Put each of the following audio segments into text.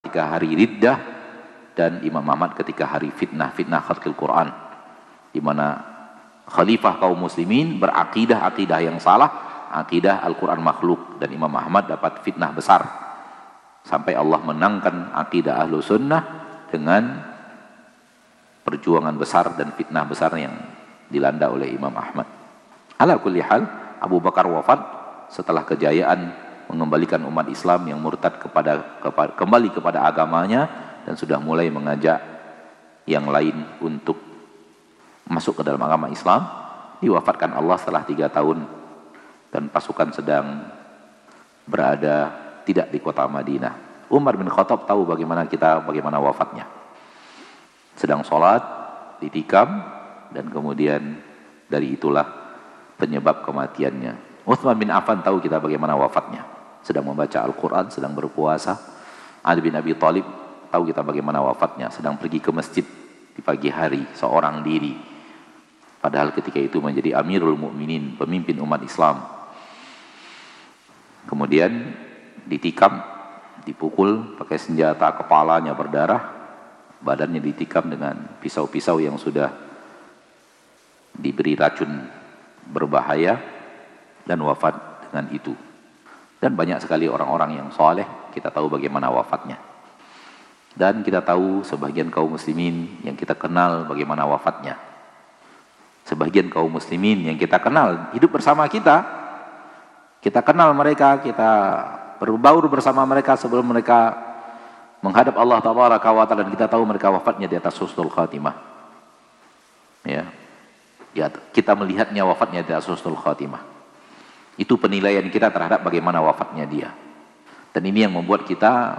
ketika hari riddah, dan Imam Ahmad ketika hari fitnah khalqil Quran, di mana khalifah kaum muslimin berakidah yang salah, akidah Al-Quran makhluk, dan Imam Ahmad dapat fitnah besar sampai Allah menangkan akidah ahlu sunnah dengan perjuangan besar dan fitnah besar yang dilanda oleh Imam Ahmad. Ala kulli hal, Abu Bakar wafat setelah kejayaan mengembalikan umat Islam yang murtad kembali kepada agamanya, dan sudah mulai mengajak yang lain untuk masuk ke dalam agama Islam. Diwafatkan Allah setelah 3 tahun, dan pasukan sedang berada tidak di kota Madinah. Umar bin Khattab tahu bagaimana wafatnya. Sedang sholat, ditikam, dan kemudian dari itulah penyebab kematiannya. Utsman bin Affan tahu kita bagaimana wafatnya. Sedang membaca Al-Quran, sedang berpuasa. Ali bin Abi Thalib tahu kita bagaimana wafatnya. Sedang pergi ke masjid di pagi hari, seorang diri. Padahal ketika itu menjadi Amirul Mukminin, pemimpin umat Islam. Kemudian ditikam, dipukul pakai senjata, kepalanya berdarah, badannya ditikam dengan pisau-pisau yang sudah diberi racun berbahaya, dan wafat dengan itu. Dan banyak sekali orang-orang yang soleh, kita tahu bagaimana wafatnya. Dan kita tahu sebagian kaum muslimin yang kita kenal bagaimana wafatnya. Sebagian kaum muslimin yang kita kenal hidup bersama kita kenal mereka, kita berbaur bersama mereka sebelum mereka menghadap Allah Tabaraka wa Ta'ala, dan kita tahu mereka wafatnya di atas husnul khatimah. Ya, kita melihatnya wafatnya di atas husnul khatimah. Itu penilaian kita terhadap bagaimana wafatnya dia. Dan ini yang membuat kita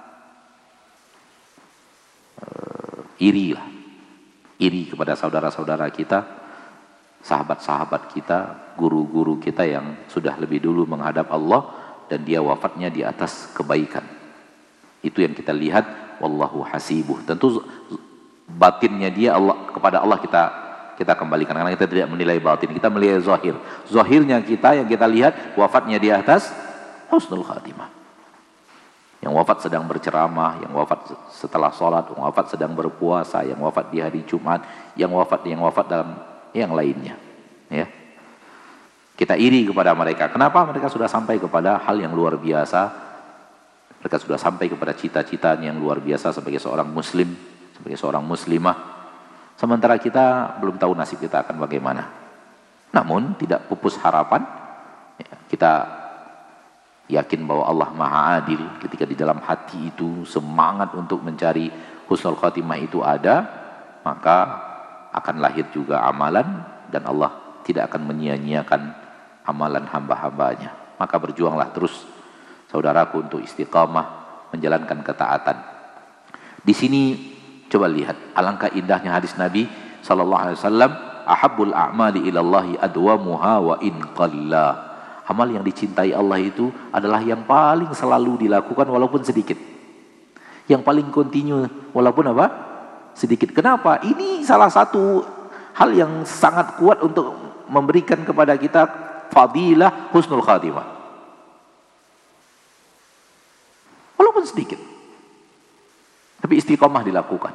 iri kepada saudara-saudara kita, sahabat-sahabat kita, guru-guru kita yang sudah lebih dulu menghadap Allah, dan dia wafatnya di atas kebaikan. Itu yang kita lihat, wallahu hasibuh. Tentu batinnya dia kepada Allah kita kembalikan, karena kita tidak menilai batin, kita menilai zahir. Zahirnya kita yang kita lihat wafatnya di atas husnul khatimah. Yang wafat sedang berceramah, yang wafat setelah sholat, yang wafat sedang berpuasa, yang wafat di hari Jumat, yang wafat dalam yang lainnya. Ya, kita iri kepada mereka. Kenapa? Mereka sudah sampai kepada hal yang luar biasa. Mereka sudah sampai kepada cita-cita yang luar biasa sebagai seorang muslim, sebagai seorang muslimah. Sementara kita belum tahu nasib kita akan bagaimana. Namun tidak pupus harapan. Kita yakin bahwa Allah Maha Adil. Ketika di dalam hati itu semangat untuk mencari husnul khatimah itu ada, maka akan lahir juga amalan, dan Allah tidak akan menyia-nyiakan amalan hamba-hambanya. Maka berjuanglah terus, saudaraku, untuk istiqamah menjalankan ketaatan. Di sini coba lihat, alangkah indahnya hadis Nabi sallallahu alaihi wasallam, ahabbul a'mali ilallahi adwamuha wa in qalla. Amal yang dicintai Allah itu adalah yang paling selalu dilakukan walaupun sedikit. Yang paling kontinu walaupun apa? Sedikit. Kenapa? Ini salah satu hal yang sangat kuat untuk memberikan kepada kita fadilah husnul khatimah. Walaupun sedikit. Tapi istiqomah dilakukan.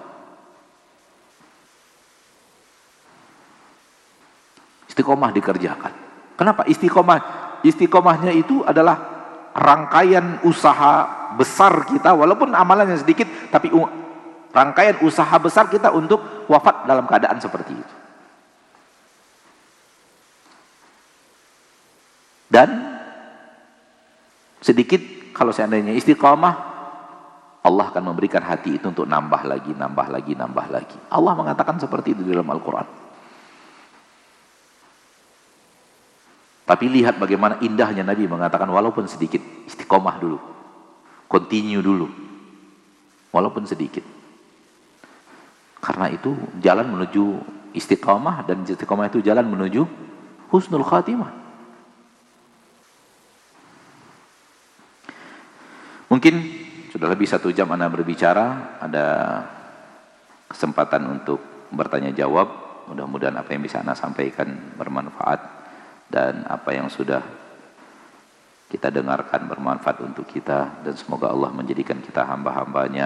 Istiqomah dikerjakan. Kenapa? Istiqomahnya itu adalah rangkaian usaha besar kita, walaupun amalannya sedikit, tapi rangkaian usaha besar kita untuk wafat dalam keadaan seperti itu. Dan sedikit kalau seandainya istiqomah, Allah akan memberikan hati itu untuk nambah lagi. Allah mengatakan seperti itu di dalam Al-Quran. Tapi lihat bagaimana indahnya Nabi mengatakan walaupun sedikit, istiqomah dulu, continue dulu, walaupun sedikit. Karena itu jalan menuju istiqomah, dan istiqomah itu jalan menuju husnul khatimah. Mungkin sudah lebih 1 jam Anda berbicara, ada kesempatan untuk bertanya jawab. Mudah-mudahan apa yang bisa Anda sampaikan bermanfaat, dan apa yang sudah kita dengarkan bermanfaat untuk kita, dan semoga Allah menjadikan kita hamba-hambanya